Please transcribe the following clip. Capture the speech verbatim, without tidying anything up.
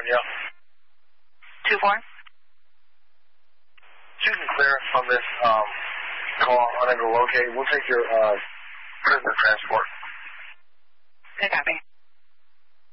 yeah. Two four. Susan clear on this um, call, unable to locate. We'll take your uh, prisoner transport.